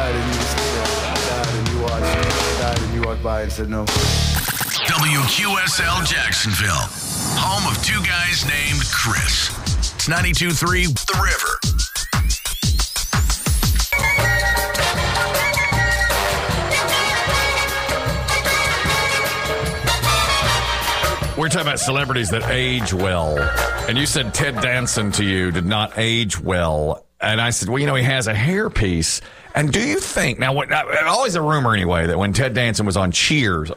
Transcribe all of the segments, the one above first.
died and you just died and you walked by and said no. WQSL Jacksonville, home of two guys named Chris. It's 92.3 The River. We're talking about celebrities that age well. And you said Ted Danson to you did not age well. And I said, well, you know, he has a hairpiece. And do you think, now, always a rumor anyway, that when Ted Danson was on Cheers,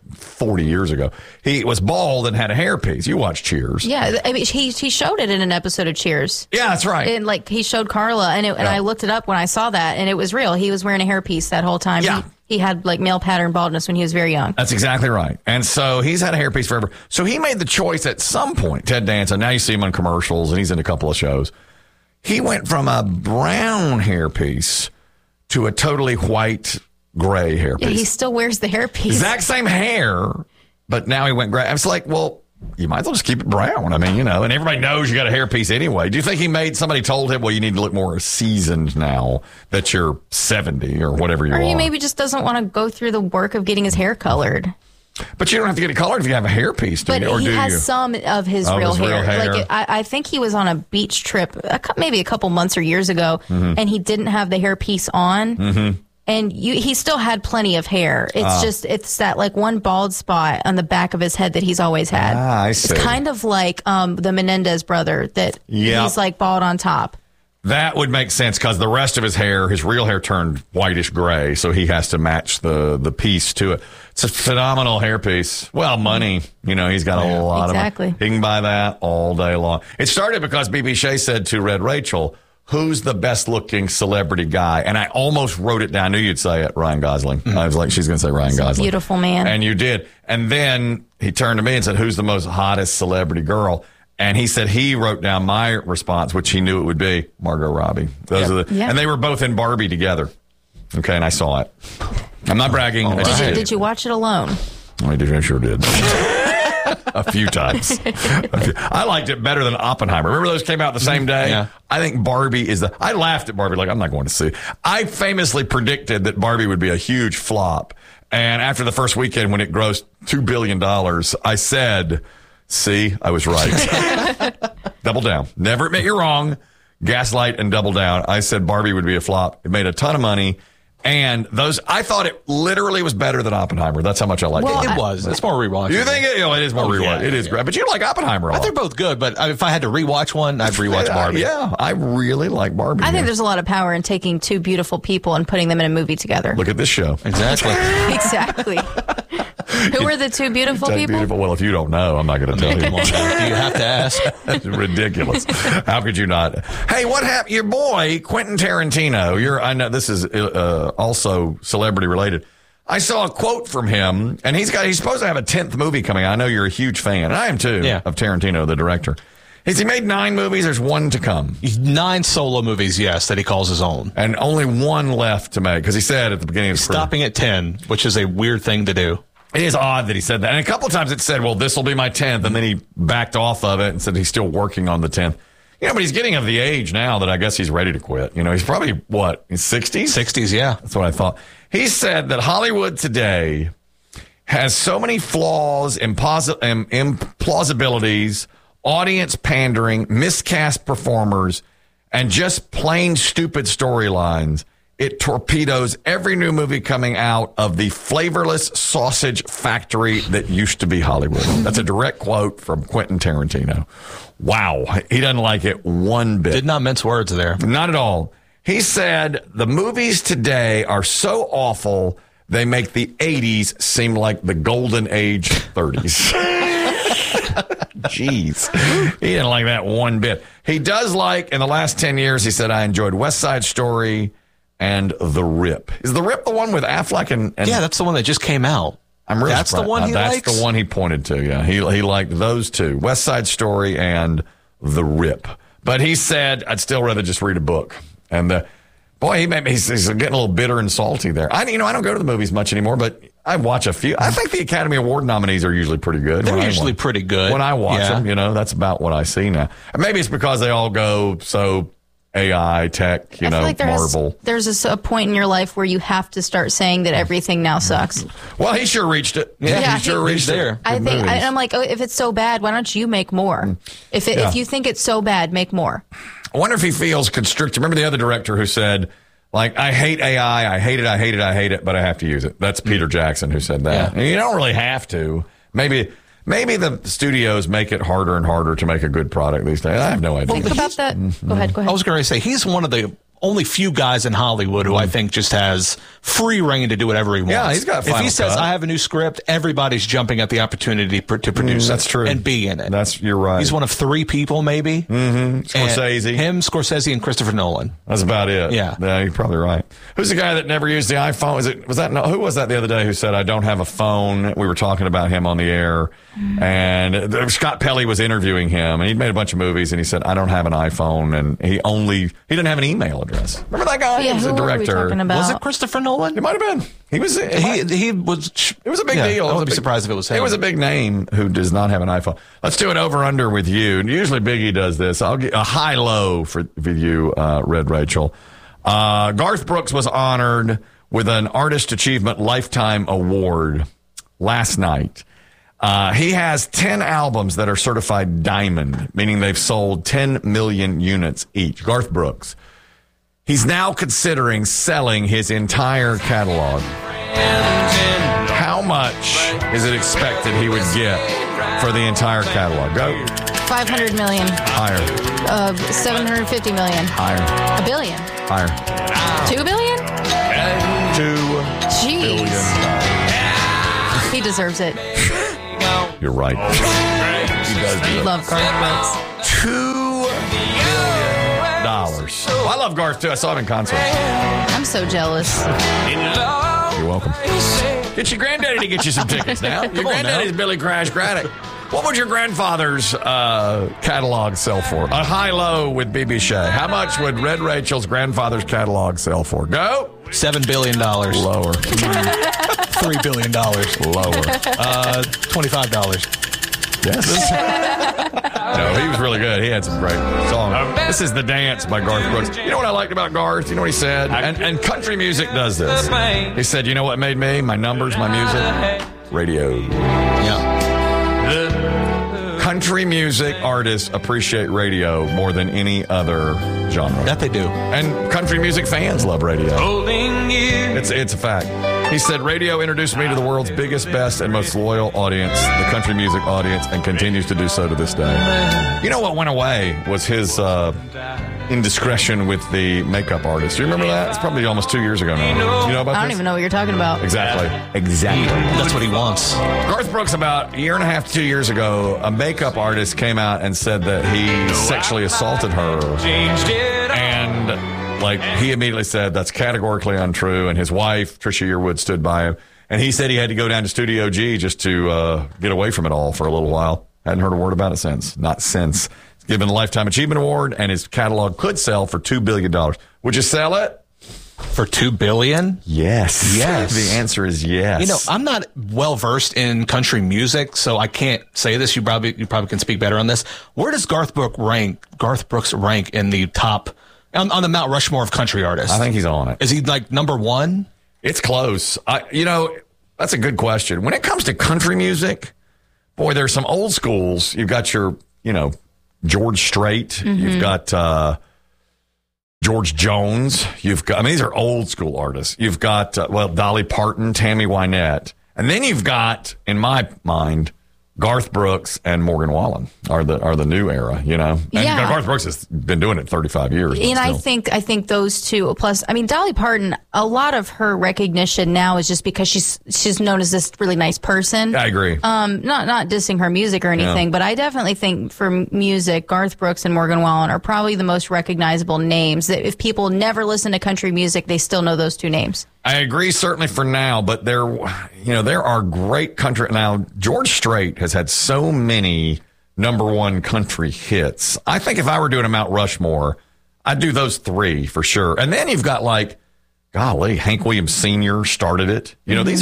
40 years ago, he was bald and had a hairpiece. You watched Cheers. Yeah, I mean, he showed it in an episode of Cheers. Yeah, that's right. And he showed Carla, and I looked it up when I saw that, and it was real. He was wearing a hairpiece that whole time. Yeah. He had male pattern baldness when he was very young. That's exactly right. And so he's had a hairpiece forever. So he made the choice at some point, Ted Danson, now you see him on commercials and he's in a couple of shows. He went from a brown hairpiece to a totally white, gray hairpiece. Yeah, he still wears the hairpiece. Exact same hair, but now he went gray. I was like, well, you might as well just keep it brown. I mean, you know, and everybody knows you got a hairpiece anyway. Do you think somebody told him, well, you need to look more seasoned now that you're 70 or whatever you are? Or he maybe just doesn't want to go through the work of getting his hair colored. But you don't have to get it colored if you have a hairpiece, do you? Or he do has you? some of his real hair. I think he was on a beach trip maybe a couple months or years ago, and he didn't have the hairpiece on. Mm-hmm. And he still had plenty of hair. It's it's that one bald spot on the back of his head that he's always had. I see. It's kind of like the Menendez brother that he's bald on top. That would make sense because the rest of his hair, his real hair turned whitish gray, so he has to match the piece to it. It's a phenomenal hairpiece. Well, money. You know, he's got a lot of money. He can buy that all day long. It started because B.B. Shea said to Red Rachel, who's the best-looking celebrity guy? And I almost wrote it down. I knew you'd say it, Ryan Gosling. Mm-hmm. I was like, she's going to say Ryan Gosling. Beautiful man. And you did. And then he turned to me and said, who's the most hottest celebrity girl? And he said he wrote down my response, which he knew it would be Margot Robbie. And they were both in Barbie together. Okay, and I saw it. I'm not bragging. Did you watch it alone? I sure did. A few times. I liked it better than Oppenheimer. Remember those came out the same day? Yeah. I think Barbie I laughed at Barbie I'm not going to see. I famously predicted that Barbie would be a huge flop. And after the first weekend when it grossed $2 billion, I said, see, I was right. Double down. Never admit you're wrong. Gaslight and double down. I said Barbie would be a flop. It made a ton of money. And I thought it literally was better than Oppenheimer. That's how much I liked it. It was. It's more rewatchable. You think it? It is more rewatchable. Yeah, it is great. But you like Oppenheimer a lot. They're both good, but if I had to rewatch one, I'd rewatch Barbie. Yeah, I really like Barbie. I think there's a lot of power in taking two beautiful people and putting them in a movie together. Look at this show. Exactly. Exactly. Who are the two beautiful people? Well, if you don't know, I'm not going to tell you. Do you have to ask? It's ridiculous. How could you not? Hey, what happened? Your boy, Quentin Tarantino. I know this is also celebrity related. I saw a quote from him, and he's supposed to have a 10th movie coming out. I know you're a huge fan, and I am too, of Tarantino, the director. He made 9 movies. There's one to come. 9 solo movies, yes, that he calls his own. And only one left to make, because he said at the beginning of stopping at 10, which is a weird thing to do. It is odd that he said that. And a couple of times it said, well, this will be my 10th. And then he backed off of it and said he's still working on the 10th. You know, but he's getting of the age now that I guess he's ready to quit. You know, he's probably, what, in 60s? 60s, yeah. That's what I thought. He said that Hollywood today has so many flaws, implausibilities, audience pandering, miscast performers, and just plain stupid storylines. It torpedoes every new movie coming out of the flavorless sausage factory that used to be Hollywood. That's a direct quote from Quentin Tarantino. Wow. He doesn't like it one bit. Did not mince words there. Not at all. He said the movies today are so awful, they make the 80s seem like the golden age 30s. Jeez. He didn't like that one bit. He does like, in the last 10 years, he said, I enjoyed West Side Story and The Rip. Is The Rip the one with Affleck and yeah, that's the one that just came out. I'm really That's the one he likes? That's the one he pointed to, yeah. He liked those two, West Side Story and The Rip. But he said, I'd still rather just read a book. And boy, he's getting a little bitter and salty there. I don't go to the movies much anymore, but I watch a few. I think the Academy Award nominees are usually pretty good. They're usually pretty good. When I watch them, that's about what I see now. Maybe it's because they all go so AI tech, I feel like marvel. There's a point in your life where you have to start saying that everything now sucks. Well, he sure reached it. Yeah, he sure reached there. I think I'm like, if it's so bad, why don't you make more? If you think it's so bad, make more. I wonder if he feels constricted. Remember the other director who said, like, I hate AI, I hate it, but I have to use it. That's Peter Jackson who said that. Yeah. And you don't really have to. Maybe the studios make it harder and harder to make a good product these days. I have no idea. Think about that. Go ahead. I was going to say, he's one of the only few guys in Hollywood who I think just has free reign to do whatever he wants. Yeah, he's got Final If he says, Cut. I have a new script, everybody's jumping at the opportunity to produce it. That's true. And be in it. You're right. He's one of 3 people, maybe. Mm-hmm. Scorsese. Scorsese, and Christopher Nolan. That's about it. Yeah, you're probably right. Who's the guy that never used the iPhone? Who was that the other day who said, I don't have a phone? We were talking about him on the air. And Scott Pelley was interviewing him, and he'd made a bunch of movies, and he said, I don't have an iPhone, and he didn't have an email address. Remember that guy? Yeah, he was a who are we director. talking about? Was it Christopher Nolan? It might have been. He was. He was. It was a big deal. I wouldn't be surprised if it was him. It was a big name who does not have an iPhone. Let's do an over-under with you. And usually Biggie does this. I'll get a high-low for you, Red Rachel. Garth Brooks was honored with an Artist Achievement Lifetime Award last night. He has 10 albums that are certified diamond, meaning they've sold 10 million units each. Garth Brooks. He's now considering selling his entire catalog. How much is it expected he would get for the entire catalog? Go. 500 million. Higher. 750 million. Higher. $1 billion. Higher. $2 billion? $2 Jeez. billion. He deserves it. You're right. He does. Love Garth Brooks. $2 billion. Well, I love Garth too. I saw him in concert. I'm so jealous. You're welcome. Get your granddaddy to get you some tickets now. Your granddaddy's Billy Crash Craddock. What would your grandfather's catalog sell for? A high-low with BB Shea. How much would Red Rachel's grandfather's catalog sell for? Go. $7 billion. Lower. $3 billion. Lower. $25. Yes. No, he was really good. He had some great songs. This is The Dance by Garth Brooks. You know what I liked about Garth? You know what he said? And country music does this. He said, you know what made me? My numbers, my music? Radio. Yeah. Country music artists appreciate radio more than any other genre. That they do. And country music fans love radio. It's a fact. He said, radio introduced me to the world's biggest, best, and most loyal audience, the country music audience, and continues to do so to this day. You know what went away was his indiscretion with the makeup artist. Do you remember that? It's probably almost 2 years ago now. You know about I don't this? even know what you're talking about. Exactly. That's what he wants. Garth Brooks, about a year and a half to 2 years ago, a makeup artist came out and said that he sexually assaulted her. And he immediately said that's categorically untrue. And his wife, Trisha Yearwood, stood by him. And he said he had to go down to Studio G just to get away from it all for a little while. Hadn't heard a word about it since. Not since. He's given a Lifetime Achievement Award, and his catalog could sell for $2 billion. Would you sell it? For $2 billion? Yes. Yes. The answer is yes. You know, I'm not well versed in country music, so I can't say this. You probably can speak better on this. Where does Garth Brooks rank in the top on the Mount Rushmore of country artists? I think he's on it. Is he like number one? It's close. That's a good question. When it comes to country music, boy, there's some old schools. You've got your, George Strait. Mm-hmm. You've got George Jones. These are old school artists. You've got, Dolly Parton, Tammy Wynette. And then you've got, in my mind, Garth Brooks and Morgan Wallen are the new era, And Garth Brooks has been doing it 35 years. And I think those two, plus, Dolly Parton, a lot of her recognition now is just because she's known as this really nice person. I agree. Not dissing her music or anything, but I definitely think for music, Garth Brooks and Morgan Wallen are probably the most recognizable names. That if people never listen to country music, they still know those two names. I agree, certainly for now, but there are great country. Now, George Strait has had so many number one country hits. I think if I were doing a Mount Rushmore, I'd do those three for sure. And then you've got Hank Williams Sr. started it. These are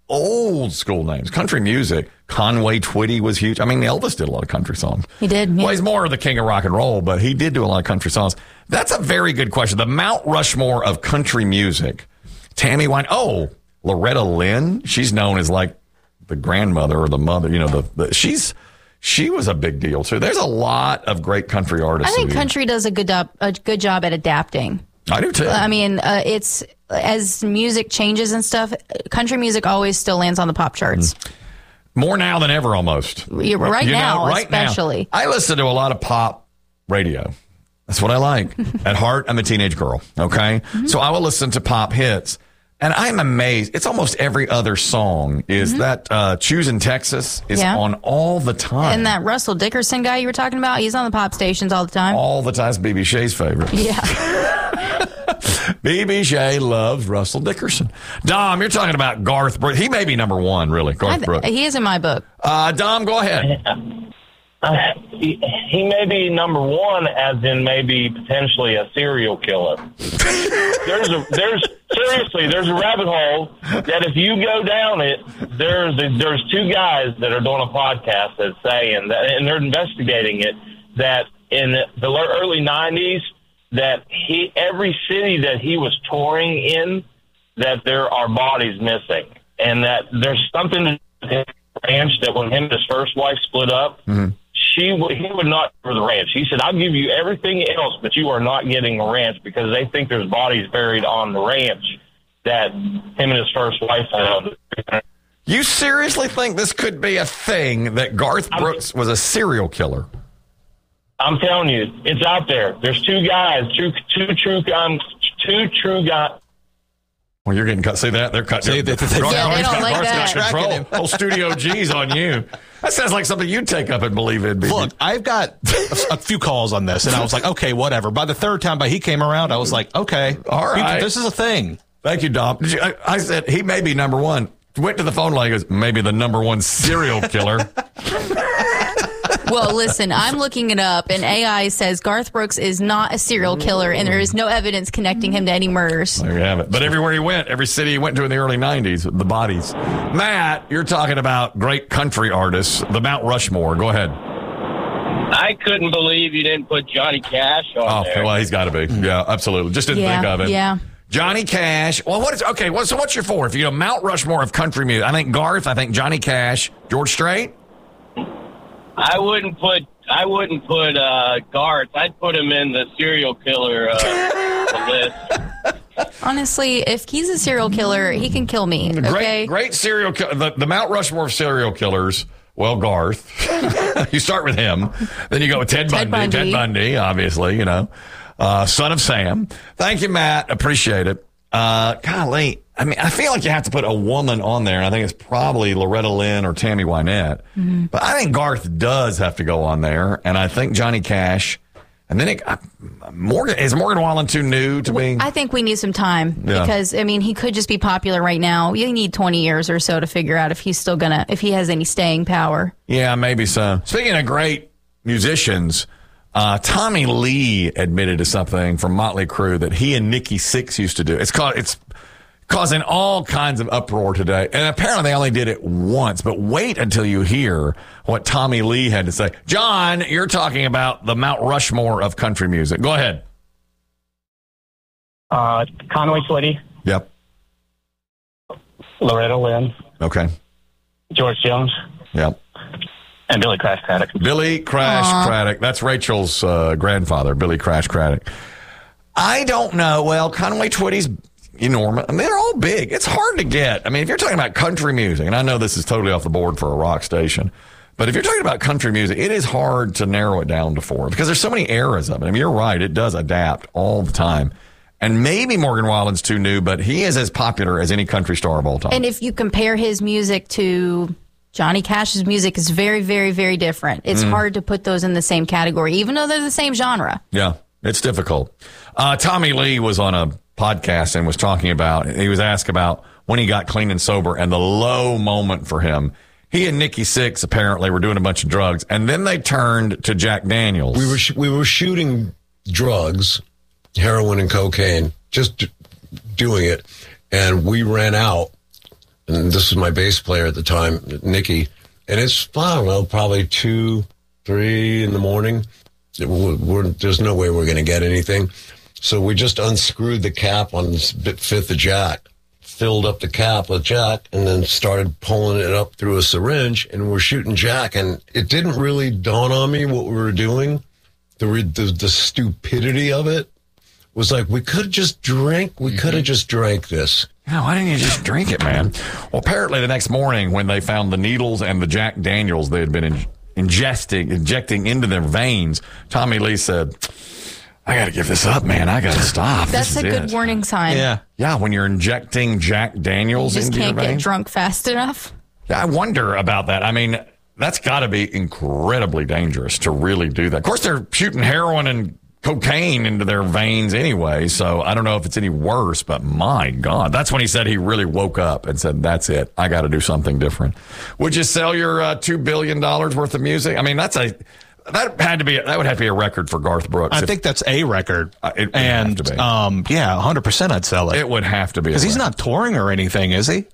old school names. Country music. Conway Twitty was huge. I mean, Elvis did a lot of country songs. He did. Yeah. Well, he's more of the king of rock and roll, but he did do a lot of country songs. That's a very good question. The Mount Rushmore of country music. Tammy Wynette. Oh, Loretta Lynn. She's known as like the grandmother or the mother. You know, she was a big deal too. There's a lot of great country artists. I think country does a good job at adapting. I do too. I mean, it's as music changes and stuff. Country music always still lands on the pop charts. More now than ever, almost. Right now, especially. I listen to a lot of pop radio. That's what I like. At heart, I'm a teenage girl. Okay, so I will listen to pop hits. And I'm amazed. It's almost every other song is that Choosing Texas is on all the time. And that Russell Dickerson guy you were talking about, he's on the pop stations all the time. All the time. It's B.B. Shea's favorite. Yeah. B.B. Shea loves Russell Dickerson. Dom, you're talking about Garth Brooks. He may be number one, really, Garth Brooks. He is in my book. Dom, go ahead. He may be number one, as in maybe potentially a serial killer. There's a rabbit hole that if you go down it, there's two guys that are doing a podcast that say, and they're investigating it, that in the early 90s, that every city that he was touring in, that there are bodies missing, and that there's something to the ranch that when him and his first wife split up, he would not for the ranch. He said, "I'll give you everything else, but you are not getting the ranch," because they think there's bodies buried on the ranch that him and his first wife found. You seriously think this could be a thing, that Garth Brooks was a serial killer? I'm telling you, it's out there. There's two guys, two true guys. Well, you're getting cut. See that? They're cutting. They don't like that. Control. Whole Studio G's on you. That sounds like something you'd take up and believe in. Look, I've got a few calls on this, and I was like, okay, whatever. By the third time he came around, I was like, okay, all right. This is a thing. Thank you, Dom. I said he may be number one. Went to the phone line. He goes, maybe the number one serial killer. Well, listen, I'm looking it up, and AI says Garth Brooks is not a serial killer, and there is no evidence connecting him to any murders. There you have it. But everywhere he went, every city he went to in the early 90s, the bodies. Matt, you're talking about great country artists, the Mount Rushmore. Go ahead. I couldn't believe you didn't put Johnny Cash on there. Well, he's got to be. Yeah, absolutely. Just didn't think of it. Yeah. Johnny Cash. Well, so what's your four? If you Mount Rushmore of country music, I think Garth, I think Johnny Cash, George Strait. I wouldn't put Garth. I'd put him in the serial killer list. Honestly, if he's a serial killer, he can kill me. Okay? Great serial killer. The Mount Rushmore of serial killers. Well, Garth. You start with him. Then you go with Ted Bundy. Ted Bundy, obviously, son of Sam. Thank you, Matt. Appreciate it. Golly. I mean, I feel like you have to put a woman on there, and I think it's probably Loretta Lynn or Tammy Wynette. Mm-hmm. But I think Garth does have to go on there, and I think Johnny Cash. And then Morgan Wallen too new to be? I think we need some time because, I mean, he could just be popular right now. You need 20 years or so to figure out if he's still if he has any staying power. Yeah, maybe so. Speaking of great musicians, Tommy Lee admitted to something from Motley Crue that he and Nikki Sixx used to do. It's causing all kinds of uproar today. And apparently they only did it once. But wait until you hear what Tommy Lee had to say. John, you're talking about the Mount Rushmore of country music. Go ahead. Conway Twitty. Yep. Loretta Lynn. Okay. George Jones. Yep. And Billy Crash Craddock. Billy Crash Craddock. That's Rachel's grandfather, Billy Crash Craddock. I don't know. Well, Conway Twitty's enormous. I mean, they're all big. It's hard to get. I mean, if you're talking about country music, and I know this is totally off the board for a rock station, but if you're talking about country music, it is hard to narrow it down to four because there's so many eras of it. I mean, you're right. It does adapt all the time. And maybe Morgan Wallen's too new, but he is as popular as any country star of all time. And if you compare his music to Johnny Cash's music, is very, very, very different. It's hard to put those in the same category, even though they're the same genre. Yeah, it's difficult. Tommy Lee was on a podcast and was talking about, he was asked about when he got clean and sober and the low moment for him. He and Nikki Sixx apparently were doing a bunch of drugs, and then they turned to Jack Daniels. We were shooting drugs, heroin and cocaine, just doing it, and we ran out and this was my bass player at the time, Nicky, and it's, I don't know, probably 2, 3 in the morning. There's no way we're going to get anything. So we just unscrewed the cap on this fifth of Jack, filled up the cap with Jack, and then started pulling it up through a syringe, and we're shooting Jack. And it didn't really dawn on me what we were doing. The stupidity of it was like, we could have just drank this. Yeah, why didn't you just drink it, man? Well, apparently the next morning when they found the needles and the Jack Daniels they had been injecting into their veins, Tommy Lee said, I got to give this up, man. I got to stop. That's a good warning sign. Yeah, when you're injecting Jack Daniels into your veins. You just can't get drunk fast enough. Yeah, I wonder about that. I mean, that's got to be incredibly dangerous to really do that. Of course, they're shooting heroin and cocaine into their veins anyway, so I don't know if it's any worse, but my God. That's when he said he really woke up and said, that's it. I got to do something different. Would you sell your $2 billion worth of music? I mean, that would have to be a record for Garth Brooks. I think that's a record. It would have to be. 100% I'd sell it. It would have to be. Because he's not touring or anything, is he?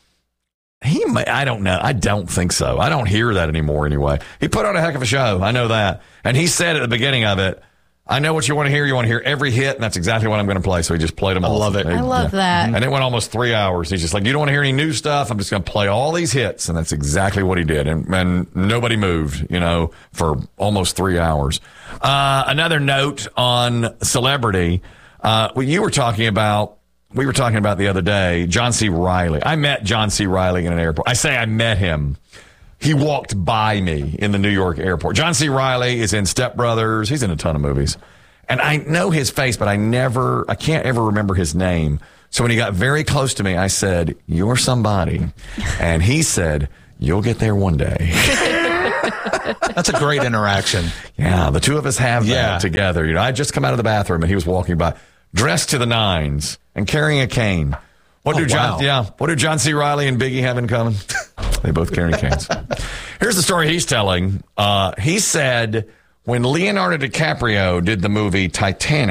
I don't know. I don't think so. I don't hear that anymore anyway. He put on a heck of a show. I know that. And he said at the beginning of it, I know what you want to hear. You want to hear every hit, and that's exactly what I'm going to play. So he just played them all. I love it. I love that. And it went almost 3 hours. He's just like, you don't want to hear any new stuff? I'm just going to play all these hits. And that's exactly what he did. And nobody moved, for almost 3 hours. Another note on celebrity. We were talking about the other day, John C. Reilly. I met John C. Reilly in an airport. I say I met him. He walked by me in the New York airport. John C. Reilly is in Step Brothers. He's in a ton of movies. And I know his face, but I can't ever remember his name. So when he got very close to me, I said, you're somebody. And he said, you'll get there one day. That's a great interaction. Yeah, the two of us have that together. I just come out of the bathroom and he was walking by, dressed to the nines and carrying a cane. What do John C. Reilly and Biggie have in common? They both carry canes. Here's the story he's telling. He said when Leonardo DiCaprio did the movie Titanic,